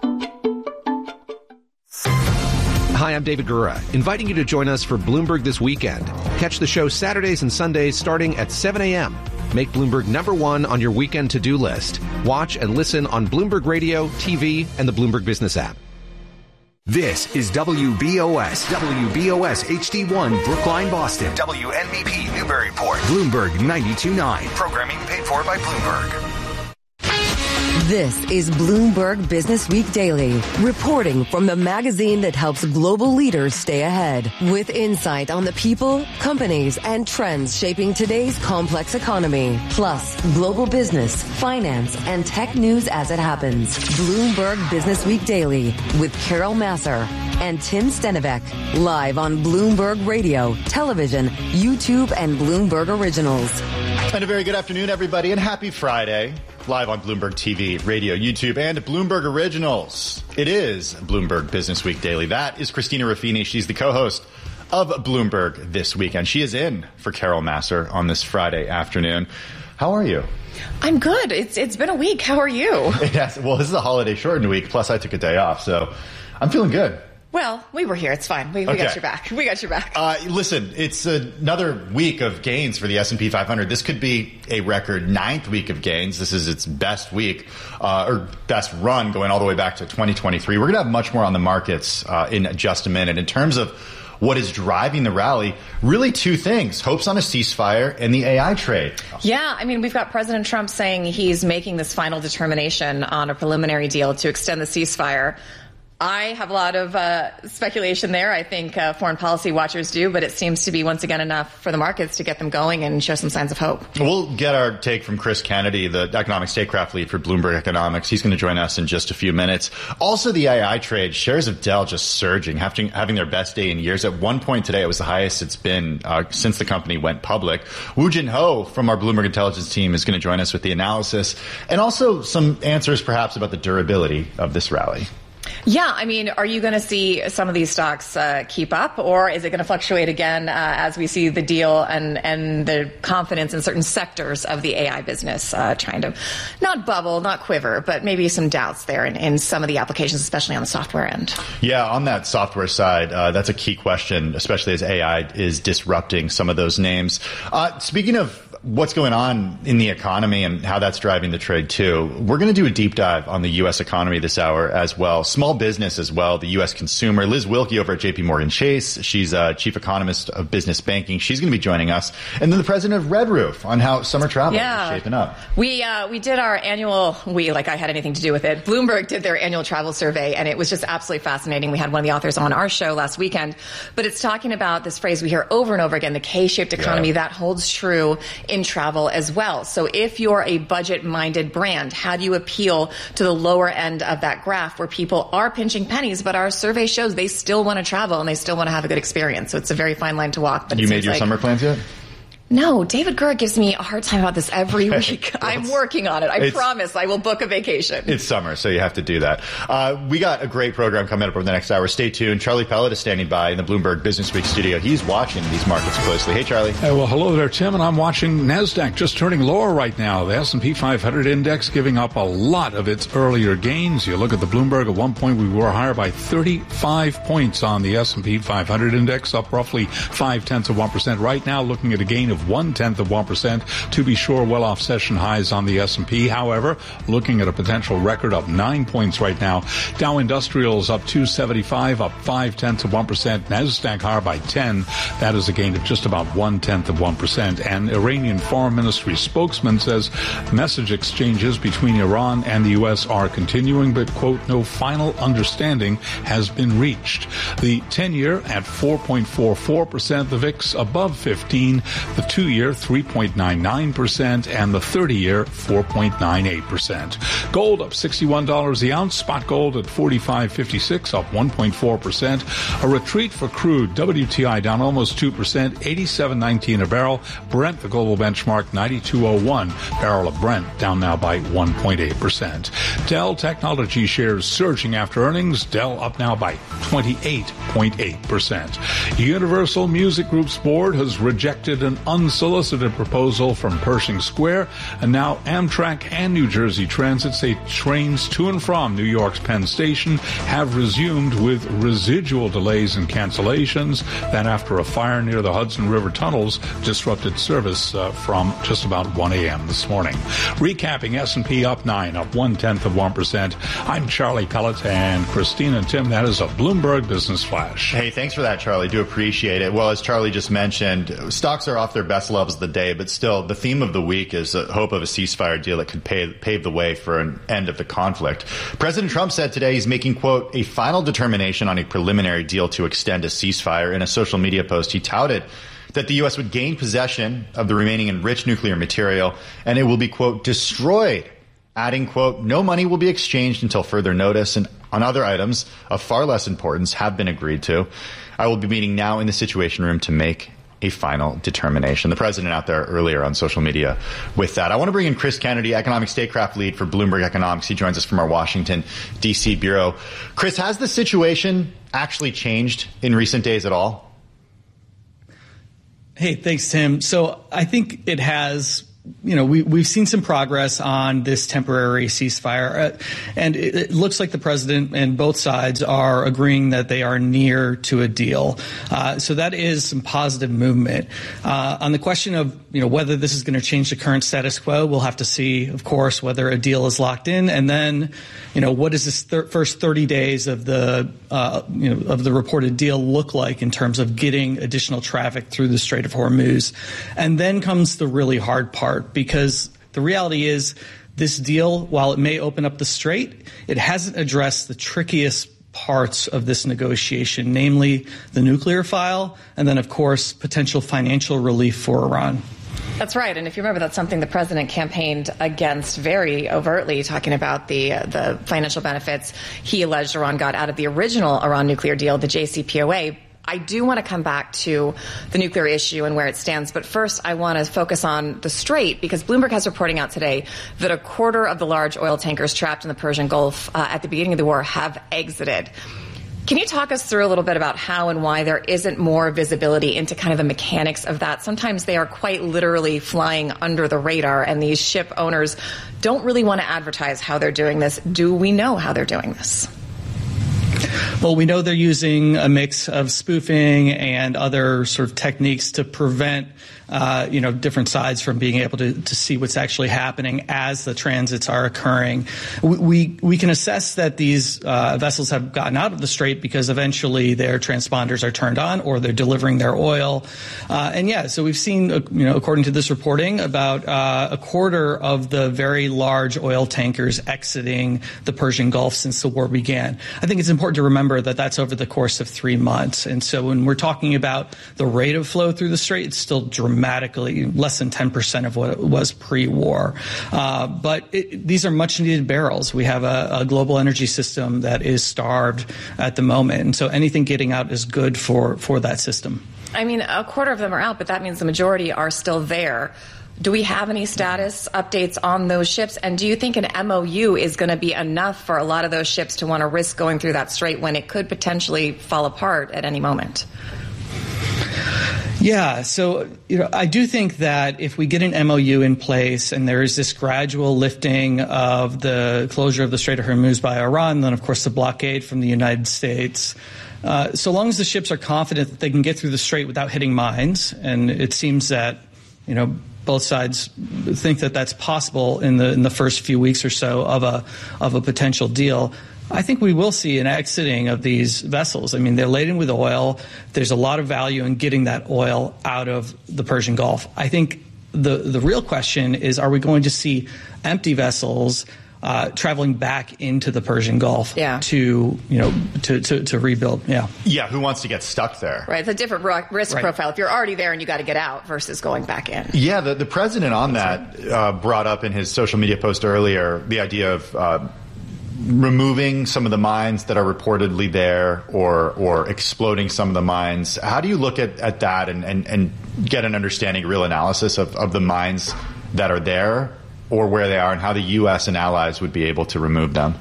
Hi, I'm David Gura, inviting you to join us for Bloomberg This Weekend. Catch the show Saturdays and Sundays starting at seven a.m. Make Bloomberg number one on your weekend to-do list. Watch and listen on Bloomberg Radio, T V, and the Bloomberg Business app. This is W B O S, W B O S H D one, Brookline, Boston. W N B P, Newburyport. Bloomberg ninety-two point nine. Programming paid for by Bloomberg. This is Bloomberg Business Week Daily, reporting from the magazine that helps global leaders stay ahead, with insight on the people, companies, and trends shaping today's complex economy, plus global business, finance, and tech news as it happens. Bloomberg Business Week Daily with Carol Massar and Tim Stenivek, live on Bloomberg Radio, television, YouTube, and Bloomberg Originals. And a very good afternoon, everybody, and happy Friday. Live on Bloomberg T V, radio, YouTube, and Bloomberg Originals. It is Bloomberg Business Week Daily. That is Christina Ruffini. She's the co-host of Bloomberg This Weekend. She is in for Carol Massar on this Friday afternoon. How are you? I'm good. It's It's been a week. How are you? Yes. Well, this is a holiday shortened week, plus I took a day off, so I'm feeling good. Well, we were here. It's fine. We, we okay. got your back. We got your back. Uh, listen, it's another week of gains for the S and P five hundred. This could be a record ninth week of gains. This is its best week, uh, or best run going all the way back to twenty twenty-three. We're going to have much more on the markets uh, in just a minute. In terms of what is driving the rally, really two things: hopes on a ceasefire and the A I trade. Yeah, I mean, we've got President Trump saying he's making this final determination on a preliminary deal to extend the ceasefire. I have a lot of uh, speculation there. I think uh, foreign policy watchers do, but it seems to be once again enough for the markets to get them going and show some signs of hope. We'll get our take from Chris Kennedy, the economic statecraft lead for Bloomberg Economics. He's going to join us in just a few minutes. Also, the A I trade, shares of Dell just surging, having, having their best day in years. At one point today, it was the highest it's been uh, since the company went public. Woo Jin Ho from our Bloomberg Intelligence team is going to join us with the analysis and also some answers perhaps about the durability of this rally. Yeah, I mean, are you going to see some of these stocks uh, keep up, or is it going to fluctuate again uh, as we see the deal and, and the confidence in certain sectors of the A I business uh, trying to not bubble, not quiver, but maybe some doubts there in, in some of the applications, especially on the software end? Yeah, on that software side, uh, that's a key question, especially as A I is disrupting some of those names. Uh, speaking of what's going on in the economy and how that's driving the trade too, we're going to do a deep dive on the U S economy this hour as well. Small business as well, the U S consumer. Liz Wilkie over at J P Morgan Chase. She's a chief economist of business banking. She's going to be joining us. And then the president of Red Roof on how summer travel yeah. is shaping up. We, uh, we did our annual, we, like I had anything to do with it. Bloomberg did their annual travel survey, and it was just absolutely fascinating. We had one of the authors on our show last weekend, but it's talking about this phrase we hear over and over again, the K-shaped economy. Yeah. That holds true in travel as well. So if you're a budget-minded brand, how do you appeal to the lower end of that graph where people are pinching pennies, but our survey shows they still want to travel and they still want to have a good experience. So it's a very fine line to walk. But you made your like, summer plans yet? No, David Gura gives me a hard time about this every week. I'm working on it. I promise I will book a vacation. It's summer, so you have to do that. Uh, we got a great program coming up over the next hour. Stay tuned. Charlie Pellet is standing by in the Bloomberg Business Week studio. He's watching these markets closely. Hey, Charlie. Hey, well, hello there, Tim, and I'm watching NASDAQ just turning lower right now. The S and P five hundred index giving up a lot of its earlier gains. You look at the Bloomberg, at one point we were higher by thirty-five points on the S and P five hundred index, up roughly five-tenths of one percent. Right now, looking at a gain of one-tenth of one percent, to be sure, well off session highs on the S and P. However, looking at a potential record up nine points right now. Dow Industrials up two seventy-five, up five-tenths of one percent. NASDAQ higher by ten. That is a gain of just about one-tenth of one percent. And Iranian Foreign Ministry spokesman says message exchanges between Iran and the U S are continuing, but, quote, no final understanding has been reached. The ten-year at four point four four percent, the V I X above fifteen, the two-year three point nine nine percent, and the thirty-year four point nine eight percent. Gold up sixty-one dollars the ounce, spot gold at forty-five fifty-six, up one point four percent. A retreat for crude, W T I down almost two percent, eighty-seven nineteen a barrel. Brent, the global benchmark, ninety-two oh one. Barrel of Brent down now by one point eight percent. Dell Technology shares surging after earnings. Dell up now by twenty-eight point eight percent. Universal Music Group's board has rejected an unsolicited proposal from Pershing Square, and now Amtrak and New Jersey Transit say trains to and from New York's Penn Station have resumed with residual delays and cancellations. That after a fire near the Hudson River tunnels disrupted service uh, from just about one a.m. this morning. Recapping, S and P up nine, up one-tenth of one percent. I'm Charlie Pellet, and Christina and Tim, that is a Bloomberg Business Flash. Hey, thanks for that, Charlie. Do appreciate it. Well, as Charlie just mentioned, stocks are off their best loves the day, but still, the theme of the week is the hope of a ceasefire deal that could pay, pave the way for an end of the conflict. President Trump said today he's making, quote, a final determination on a preliminary deal to extend a ceasefire. In a social media post, he touted that the U S would gain possession of the remaining enriched nuclear material, and it will be, quote, destroyed, adding, quote, no money will be exchanged until further notice, and on other items of far less importance have been agreed to. I will be meeting now in the Situation Room to make a final determination. The president out there earlier on social media with that. I want to bring in Chris Kennedy, economic statecraft lead for Bloomberg Economics. He joins us from our Washington, D C bureau. Chris, has the situation actually changed in recent days at all? Hey, thanks, Tim. So I think it has. You know, we, we've seen some progress on this temporary ceasefire, uh, and it, it looks like the president and both sides are agreeing that they are near to a deal. Uh, so that is some positive movement. Uh, on the question of, you know, whether this is going to change the current status quo, we'll have to see, of course, whether a deal is locked in, and then, you know, what does this thir- first thirty days of the, uh, you know, of the reported deal look like in terms of getting additional traffic through the Strait of Hormuz? And then comes the really hard part. Because the reality is this deal, while it may open up the strait, it hasn't addressed the trickiest parts of this negotiation, namely the nuclear file and then, of course, potential financial relief for Iran. That's right. And if you remember, that's something the president campaigned against very overtly, talking about the uh, the financial benefits he alleged Iran got out of the original Iran nuclear deal, the J C P O A. I do want to come back to the nuclear issue and where it stands. But first, I want to focus on the Strait, because Bloomberg has reporting out today that a quarter of the large oil tankers trapped in the Persian Gulf uh, at the beginning of the war have exited. Can you talk us through a little bit about how and why there isn't more visibility into kind of the mechanics of that? Sometimes they are quite literally flying under the radar, and these ship owners don't really want to advertise how they're doing this. Do we know how they're doing this? Well, we know they're using a mix of spoofing and other sort of techniques to prevent Uh, you know, different sides from being able to, to see what's actually happening as the transits are occurring. We we, we can assess that these uh, vessels have gotten out of the strait because eventually their transponders are turned on or they're delivering their oil. Uh, and yeah, so we've seen, uh, you know, according to this reporting, about uh, a quarter of the very large oil tankers exiting the Persian Gulf since the war began. I think it's important to remember that that's over the course of three months. And so when we're talking about the rate of flow through the strait, it's still dramatic. Dramatically less than ten percent of what it was pre-war. Uh, but it, these are much needed barrels. We have a, a global energy system that is starved at the moment. And so anything getting out is good for, for that system. I mean, a quarter of them are out, but that means the majority are still there. Do we have any status updates on those ships? And do you think an M O U is going to be enough for a lot of those ships to want to risk going through that strait when it could potentially fall apart at any moment? Yeah, so you know, I do think that if we get an M O U in place and there is this gradual lifting of the closure of the Strait of Hormuz by Iran, then of course the blockade from the United States, uh, so long as the ships are confident that they can get through the strait without hitting mines, and it seems that you know both sides think that that's possible in the in the first few weeks or so of a of a potential deal, I think we will see an exiting of these vessels. I mean, they're laden with oil. There's a lot of value in getting that oil out of the Persian Gulf. I think the, the real question is, are we going to see empty vessels uh, traveling back into the Persian Gulf yeah. to, you know, to, to, to rebuild? Yeah. Yeah. Who wants to get stuck there? Right. It's a different risk right. profile. If you're already there and you got to get out versus going back in. Yeah. The, the president on that uh, brought up in his social media post earlier the idea of uh, removing some of the mines that are reportedly there or or exploding some of the mines. How do you look at, at that and, and, and get an understanding, real analysis of, of the mines that are there or where they are and how the U S and allies would be able to remove them?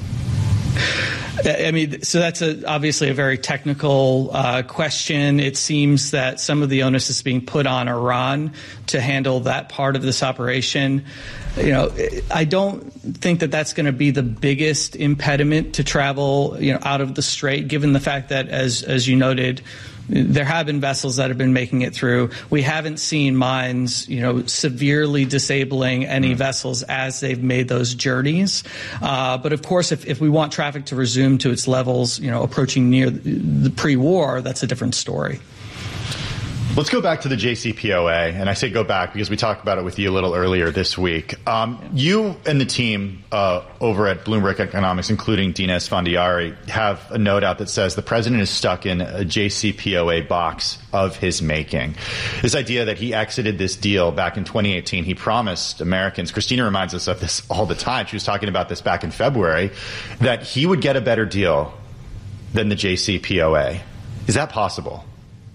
I mean, so that's a, obviously a very technical uh, question. It seems that some of the onus is being put on Iran to handle that part of this operation. You know, I don't think that that's going to be the biggest impediment to travel, you know, out of the strait, given the fact that, as as you noted, there have been vessels that have been making it through. We haven't seen mines, you know, severely disabling any mm. vessels as they've made those journeys. Uh, but of course, if, if we want traffic to resume to its levels, you know, approaching near the pre-war, that's a different story. Let's go back to the J C P O A, and I say go back because we talked about it with you a little earlier this week. Um, you and the team uh, over at Bloomberg Economics, including Dina Esfandiari, have a note out that says the president is stuck in a J C P O A box of his making. This idea that he exited this deal back in twenty eighteen, he promised Americans, Christina reminds us of this all the time, she was talking about this back in February, that he would get a better deal than the J C P O A. Is that possible?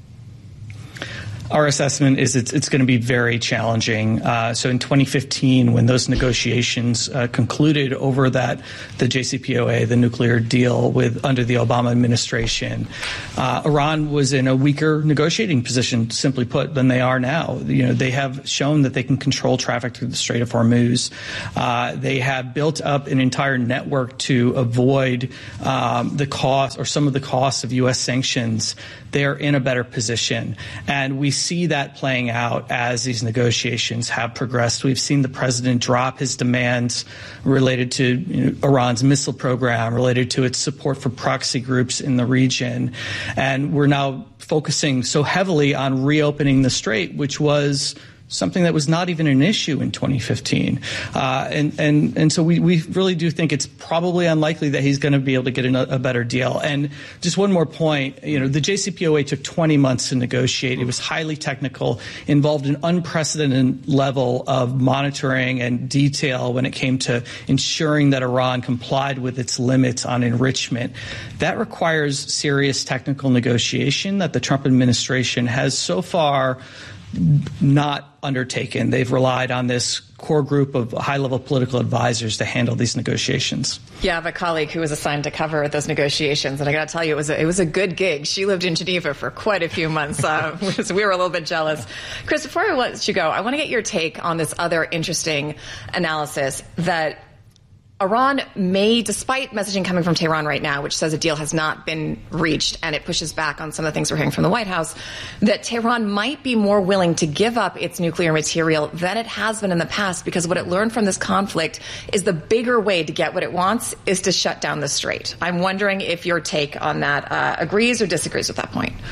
Our assessment is it's, it's going to be very challenging. Uh, so in twenty fifteen, when those negotiations uh, concluded over that, the J C P O A, the nuclear deal with under the Obama administration, uh, Iran was in a weaker negotiating position, simply put, than they are now. You know, they have shown that they can control traffic through the Strait of Hormuz. Uh, they have built up an entire network to avoid um, the cost or some of the costs of U S sanctions. They're in a better position, and we see that playing out as these negotiations have progressed. We've seen the president drop his demands related to you know, Iran's missile program, related to its support for proxy groups in the region. And we're now focusing so heavily on reopening the strait, which was something that was not even an issue in twenty fifteen. Uh, and, and, and so we, we really do think it's probably unlikely that he's going to be able to get a, a better deal. And just one more point, you know, the J C P O A took twenty months to negotiate. It was highly technical, involved an unprecedented level of monitoring and detail when it came to ensuring that Iran complied with its limits on enrichment. That requires serious technical negotiation that the Trump administration has so far not undertaken. They've relied on this core group of high-level political advisors to handle these negotiations. Yeah, I have a colleague who was assigned to cover those negotiations, and I got to tell you, it was a, it was a good gig. She lived in Geneva for quite a few months, uh, so we were a little bit jealous. Chris, before I let you go, I want to get your take on this other interesting analysis that Iran may, despite messaging coming from Tehran right now, which says a deal has not been reached, and it pushes back on some of the things we're hearing from the White House, that Tehran might be more willing to give up its nuclear material than it has been in the past, because what it learned from this conflict is the bigger way to get what it wants is to shut down the strait. I'm wondering if your take on that uh, agrees or disagrees with that point.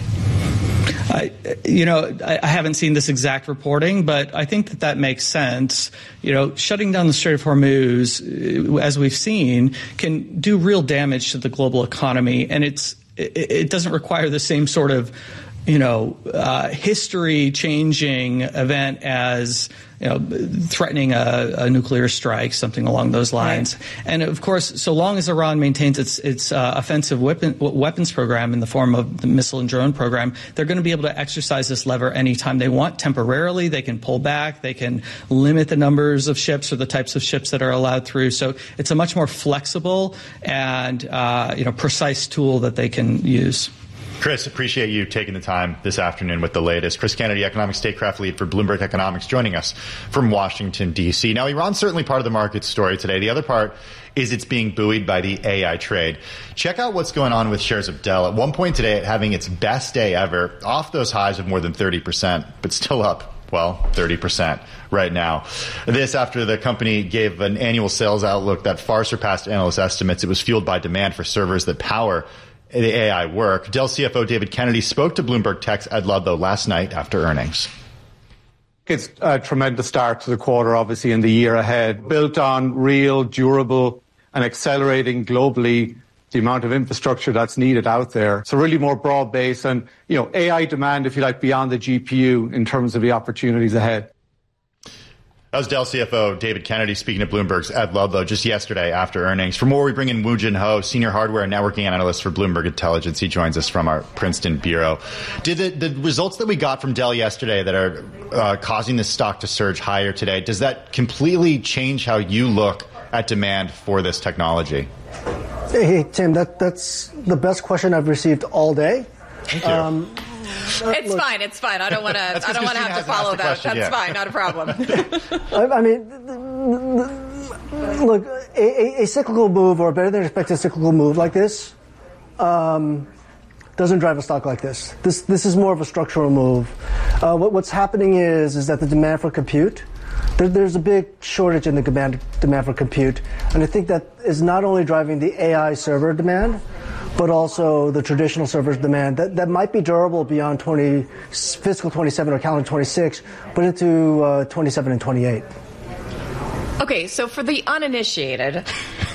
I, you know, I, I haven't seen this exact reporting, but I think that that makes sense. You know, shutting down the Strait of Hormuz, as we've seen, can do real damage to the global economy, and it's it, it doesn't require the same sort of, you know, uh, history-changing event as, you know, threatening a, a nuclear strike, something along those lines. Right. And of course, so long as Iran maintains its its uh, offensive weapon, weapons program in the form of the missile and drone program, they're going to be able to exercise this lever anytime they want. Temporarily, they can pull back, they can limit the numbers of ships or the types of ships that are allowed through. So it's a much more flexible and uh, you know precise tool that they can use. Chris, appreciate you taking the time this afternoon with the latest. Chris Kennedy, Economic Statecraft Lead for Bloomberg Economics, joining us from Washington, D C. Now, Iran's certainly part of the market story today. The other part is it's being buoyed by the A I trade. Check out what's going on with shares of Dell. At one point today, having its best day ever, off those highs of more than thirty percent, but still up, well, thirty percent right now. This after the company gave an annual sales outlook that far surpassed analyst estimates. It was fueled by demand for servers that power the A I work. Dell C F O David Kennedy spoke to Bloomberg Tech's Ed Ludlow last night after earnings. It's a tremendous start to the quarter, obviously, in the year ahead, built on real, durable, and accelerating globally the amount of infrastructure that's needed out there. So really more broad-based and, you know, A I demand, if you like, beyond the G P U in terms of the opportunities ahead. That was Dell C F O David Kennedy speaking to Bloomberg's Ed Ludlow just yesterday after earnings. For more, we bring in Woo Jin Ho, Senior Hardware and Networking Analyst for Bloomberg Intelligence. He joins us from our Princeton bureau. Did the, the results that we got from Dell yesterday that are uh, causing the stock to surge higher today, does that completely change how you look at demand for this technology? Hey, Tim, that, that's the best question I've received all day. Thank you. Um, It's Look, fine. It's fine. I don't want to. I don't want to have to follow that. Question, That's yeah. fine. Not a problem. I, I mean, look, a, a cyclical move or a better than expected cyclical move like this um, doesn't drive a stock like this. This this is more of a structural move. Uh, what, what's happening is is that the demand for compute. There, there's a big shortage in the demand demand for compute, and I think that is not only driving the A I server demand, but also the traditional servers demand that, that might be durable beyond twenty, fiscal twenty-seven or calendar twenty-six, but into uh, twenty-seven and twenty-eight. Okay, so for the uninitiated,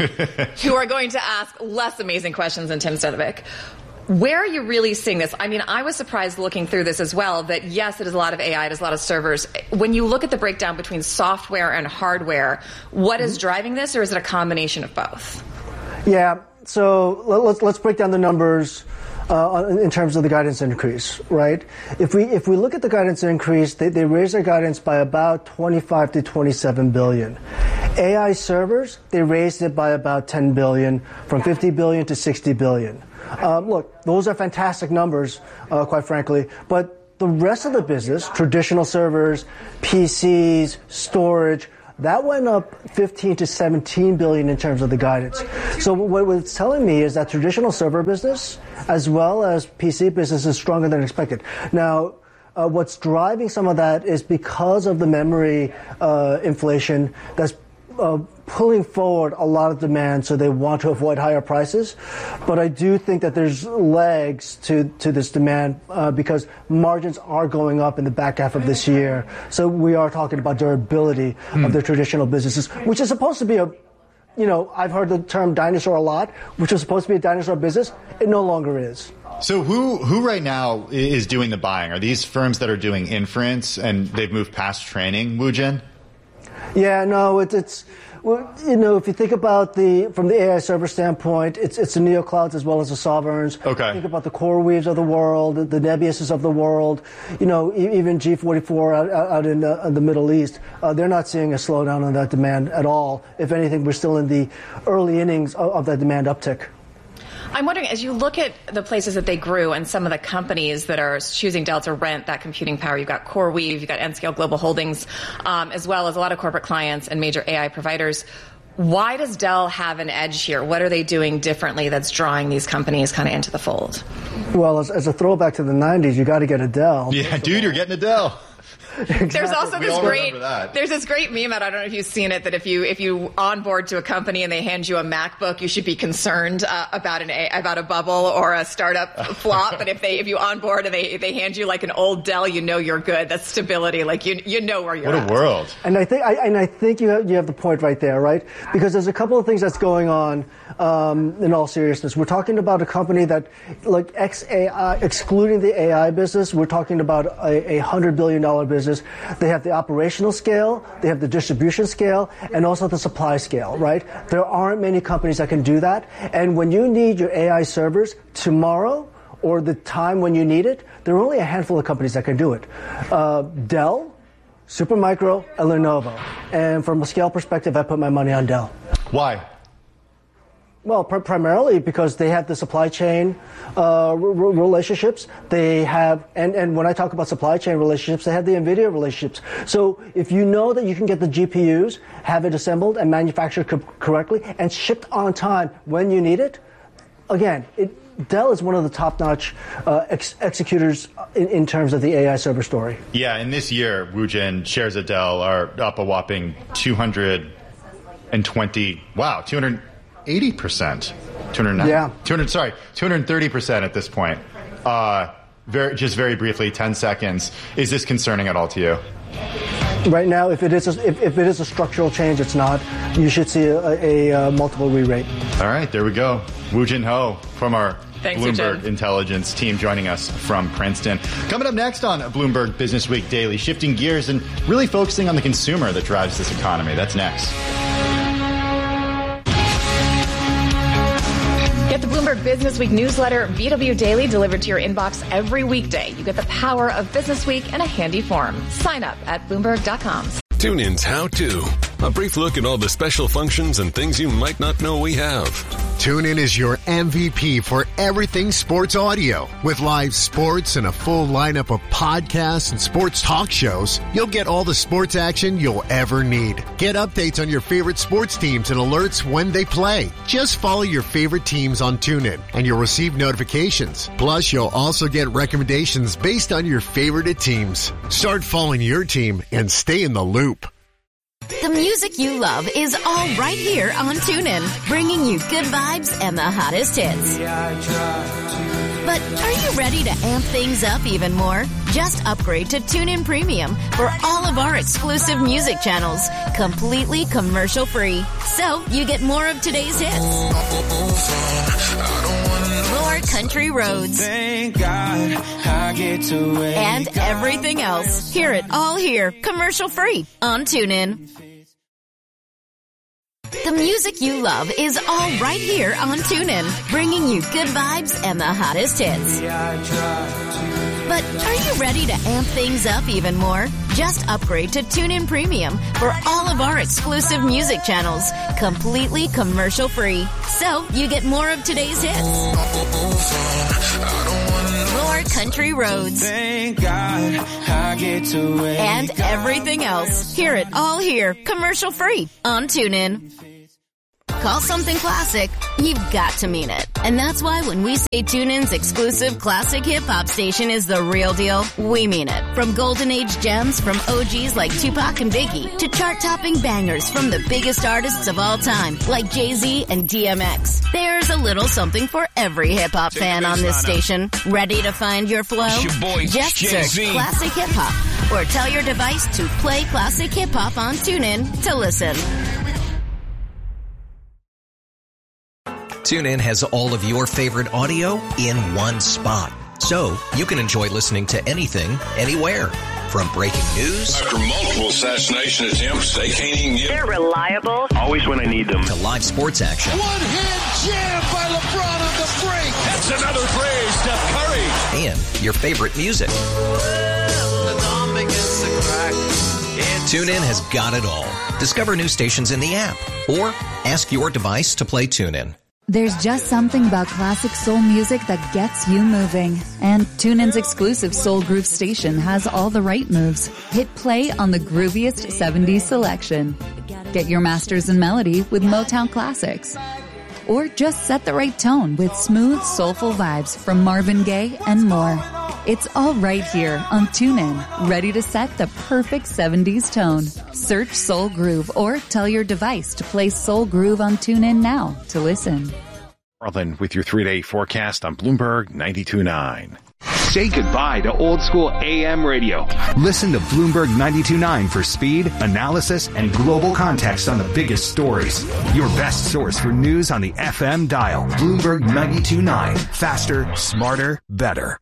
who are going to ask less amazing questions than Tim Stenovec, where are you really seeing this? I mean, I was surprised looking through this as well that, yes, it is a lot of A I, it is a lot of servers. When you look at the breakdown between software and hardware, what is driving this, or is it a combination of both? Yeah, so let's, let's break down the numbers uh, in terms of the guidance increase, right? If we if we look at the guidance increase, they, they raised their guidance by about twenty-five to twenty-seven billion. A I servers, they raised it by about ten billion, from fifty billion to sixty billion. Um, look, those are fantastic numbers, uh, quite frankly, but the rest of the business, traditional servers, P Cs, storage, that went up fifteen to seventeen billion in terms of the guidance. So what it's telling me is that traditional server business, as well as P C business, is stronger than expected. Now, uh, what's driving some of that is because of the memory uh, inflation that's uh, pulling forward a lot of demand, so they want to avoid higher prices. But I do think that there's legs to, to this demand uh, because margins are going up in the back half of this year. So we are talking about durability mm. of the traditional businesses, which is supposed to be a, you know, I've heard the term dinosaur a lot, which was supposed to be a dinosaur business. It no longer is. So who who right now is doing the buying? Are these firms that are doing inference and they've moved past training, Woo-Jin? Yeah, no, it, it's, well, you know, if you think about the, from the A I server standpoint, it's it's the neoclouds as well as the sovereigns. Okay. Think about the CoreWeaves of the world, the, the Nebiuses of the world, you know, even G forty-four out, out in, uh, in the Middle East, uh, they're not seeing a slowdown on that demand at all. If anything, we're still in the early innings of, of that demand uptick. I'm wondering, as you look at the places that they grew and some of the companies that are choosing Dell to rent that computing power, you've got CoreWeave, you've got N-Scale Global Holdings, um, as well as a lot of corporate clients and major A I providers. Why does Dell have an edge here? What are they doing differently that's drawing these companies kind of into the fold? Well, as, as a throwback to the nineties, you got to get a Dell. Yeah, dude, you're getting a Dell. Exactly. There's also We this all great remember that. there's this great meme out. I don't know if you've seen it, that if you if you onboard to a company and they hand you a MacBook, you should be concerned uh, about an a, about a bubble or a startup flop. But if they if you onboard and they they hand you like an old Dell, you know you're good. That's stability. Like you you know where you're What a at. world. And I think I, and I think you have, you have the point right there, right? Because there's a couple of things that's going on. Um, in all seriousness, we're talking about a company that, like X A I, excluding the A I business, we're talking about a, a hundred billion dollar business. They have the operational scale, they have the distribution scale, and also the supply scale, right? There aren't many companies that can do that. And when you need your A I servers tomorrow, or the time when you need it, there are only a handful of companies that can do it. Uh, Dell, Supermicro, and Lenovo. And from a scale perspective, I put my money on Dell. Why? Well, pr- primarily because they have the supply chain uh, r- relationships. They have, and, and when I talk about supply chain relationships, they have the NVIDIA relationships. So if you know that you can get the G P Us, have it assembled and manufactured co- correctly, and shipped on time when you need it, again, it, Dell is one of the top-notch uh, ex- executors in, in terms of the A I server story. Yeah, and this year, Woo-Jin, shares of Dell are up a whopping two hundred twenty, wow, two hundred eighty percent. two hundred nine Yeah. two hundred, sorry, two hundred thirty percent at this point. Uh, very, just very briefly, ten seconds. Is this concerning at all to you? Right now, if it is a, if, if it is a structural change, it's not. You should see a, a, a multiple re-rate. All right, there we go. Woo-Jin Ho from our Thanks, Bloomberg Woo-Jin. Intelligence team joining us from Princeton. Coming up next on Bloomberg Business Week Daily, shifting gears and really focusing on the consumer that drives this economy. That's next. Get the Bloomberg Business Week newsletter, B W Daily, delivered to your inbox every weekday. You get the power of Business Week in a handy form. Sign up at Bloomberg dot com. TuneIn's How To. A brief look at all the special functions and things you might not know we have. TuneIn is your M V P for everything sports audio. With live sports and a full lineup of podcasts and sports talk shows, you'll get all the sports action you'll ever need. Get updates on your favorite sports teams and alerts when they play. Just follow your favorite teams on TuneIn and you'll receive notifications. Plus, you'll also get recommendations based on your favorite teams. Start following your team and stay in the loop. The music you love is all right here on TuneIn, bringing you good vibes and the hottest hits. But are you ready to amp things up even more? Just upgrade to TuneIn Premium for all of our exclusive music channels, completely commercial-free. So you get more of today's hits, more country roads, Thank God I get to wake and everything else. Hear it all here, commercial-free on TuneIn. The music you love is all right here on TuneIn, bringing you good vibes and the hottest hits. But are you ready to amp things up even more? Just upgrade to TuneIn Premium for all of our exclusive music channels, completely commercial-free. So you get more of today's hits, more country roads, Thank God I get to wake and everything else. Hear it all here, commercial-free on TuneIn. Call something classic, you've got to mean it. And that's why when we say TuneIn's exclusive classic hip-hop station is the real deal, we mean it. From golden age gems from O Gs like Tupac and Biggie to chart-topping bangers from the biggest artists of all time like Jay-Z and D M X. There's a little something for every hip-hop fan on this station. Ready to find your flow? It's your boy, Just Jay-Z. search Classic Hip-Hop or tell your device to play Classic Hip-Hop on TuneIn to listen. TuneIn has all of your favorite audio in one spot. So you can enjoy listening to anything, anywhere. From breaking news After multiple assassination attempts, they can't even get... They're reliable. Always when I need them. to live sports action. One-hand jam by LeBron on the break. That's another three, Steph Curry. And your favorite music. TuneIn has got it all. Discover new stations in the app or ask your device to play TuneIn. There's just something about classic soul music that gets you moving. And TuneIn's exclusive Soul Groove station has all the right moves. Hit play on the grooviest seventies selection. Get your masters in melody with Motown classics. Or just set the right tone with smooth, soulful vibes from Marvin Gaye and more. It's all right here on TuneIn, ready to set the perfect seventies tone. Search Soul Groove or tell your device to play Soul Groove on TuneIn now to listen. Marlin with your three-day forecast on Bloomberg ninety-two point nine. Say goodbye to old school A M radio. Listen to Bloomberg ninety-two point nine for speed, analysis, and global context on the biggest stories. Your best source for news on the F M dial. Bloomberg ninety-two point nine. Faster, smarter, better.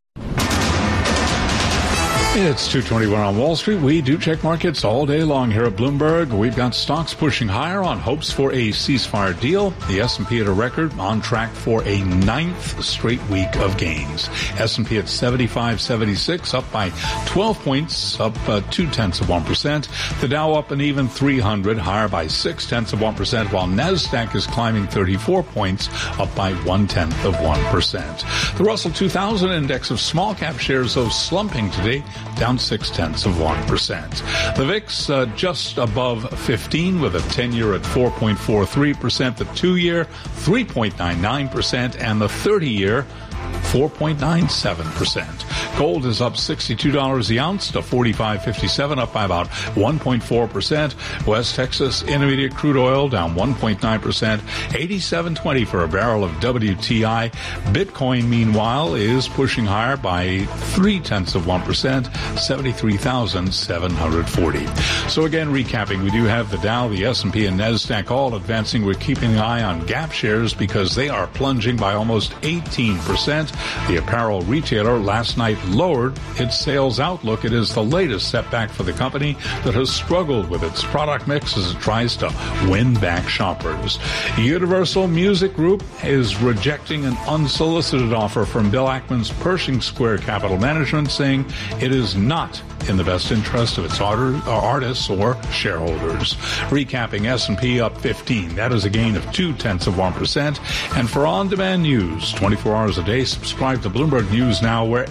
It's two twenty-one on Wall Street. We do check markets all day long here at Bloomberg. We've got stocks pushing higher on hopes for a ceasefire deal. The S and P at a record, on track for a ninth straight week of gains. S and P at seventy-five seventy-six, up by twelve points, up uh, two tenths of one percent. The Dow up an even three hundred, higher by six tenths of one percent, while NASDAQ is climbing thirty-four points, up by one tenth of one percent. The Russell two thousand index of small cap shares, though, slumping today, down six tenths of one percent. The V I X uh, just above fifteen with a ten-year at four point four three percent, the two-year three point nine nine percent, and the thirty-year four point nine seven percent. Gold is up sixty-two dollars the ounce to forty-five fifty-seven, up by about one point four percent. West Texas Intermediate crude oil down one point nine percent, eighty-seven twenty for a barrel of W T I. Bitcoin, meanwhile, is pushing higher by three tenths of one percent, seventy-three thousand seven hundred forty. So again, recapping, we do have the Dow, the S and P, and NASDAQ all advancing. We're keeping an eye on Gap shares because they are plunging by almost eighteen percent. The apparel retailer last night lowered its sales outlook. It is the latest setback for the company that has struggled with its product mix as it tries to win back shoppers. Universal Music Group is rejecting an unsolicited offer from Bill Ackman's Pershing Square Capital Management, saying it is not in the best interest of its artists or shareholders. Recapping, S and P up fifteen. That is a gain of two tenths of one percent. And for on-demand news, twenty-four hours a day, subscribe to Bloomberg News Now wherever you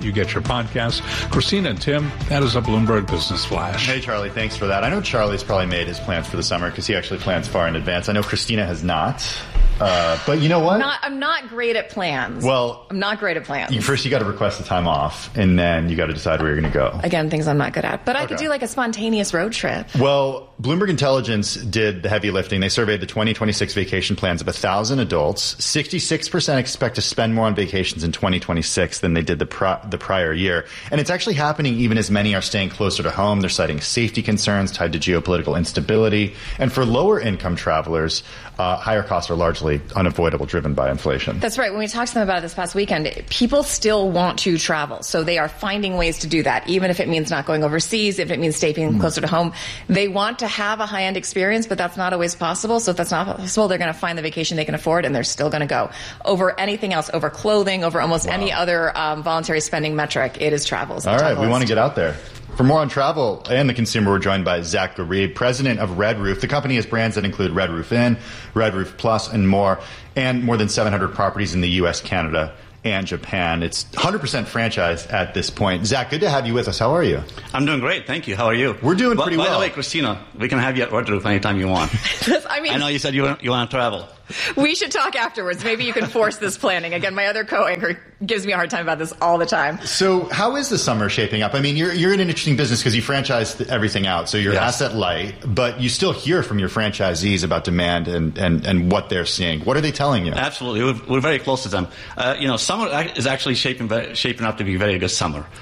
you get your podcasts. Christina and Tim, that is a Bloomberg Business Flash. Hey, Charlie, thanks for that. I know Charlie's probably made his plans for the summer because he actually plans far in advance. I know Christina has not. Uh, but you know what? Not, I'm not great at plans. Well, I'm not great at plans. You, first, you got to request the time off, and then you got to decide where you're going to go. Again, things I'm not good at. But I okay. could do like a spontaneous road trip. Well, Bloomberg Intelligence did the heavy lifting. They surveyed the twenty twenty-six vacation plans of one thousand adults. sixty-six percent expect to spend more on vacations in twenty twenty-six than they did the, pri- the prior year. And it's actually happening even as many are staying closer to home. They're citing safety concerns tied to geopolitical instability. And for lower income travelers, uh, higher costs are largely unavoidable, driven by inflation. That's right. When we talked to them about it this past weekend, people still want to travel. So they are finding ways to do that, even if it means not going overseas, if it means staying mm. closer to home. They want to have a high-end experience, but that's not always possible. So if that's not possible, they're going to find the vacation they can afford, and they're still going to go. Over anything else, over clothing, over almost wow. any other um, voluntary spending metric, it is travel. All right, we want to get out there. For more on travel and the consumer, we're joined by Zach Garib, president of Red Roof. The company has brands that include Red Roof Inn, Red Roof Plus, and more, and more than seven hundred properties in the U S, Canada, and Japan. It's one hundred percent franchise at this point. Zach, good to have you with us. How are you? I'm doing great. Thank you. How are you? We're doing pretty by, well. By the way, Christina, we can have you at Red Roof anytime you want. I mean, I know you said you want, you want to travel. We should talk afterwards. Maybe you can force this planning. Again, my other co-anchor gives me a hard time about this all the time. So how is the summer shaping up? I mean, you're you're in an interesting business because you franchise everything out. So you're yes. asset light, but you still hear from your franchisees about demand and, and, and what they're seeing. What are they telling you? Absolutely. We're, we're very close to them. Uh, you know, summer is actually shaping shaping up to be a very good summer.